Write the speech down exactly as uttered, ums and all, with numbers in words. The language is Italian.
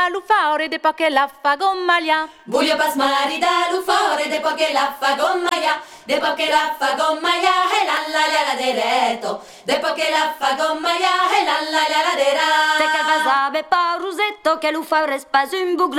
l'uffaore de poche la fa gommalia. Buio pasmari da l'uffaore de poche la fa gommaia, de poche la fa gommaia e la la la la de reto, de poche la fa gommaia e la la la la de ra. Te che vasabe pa rusetto che l'uffaore spasu in bugla.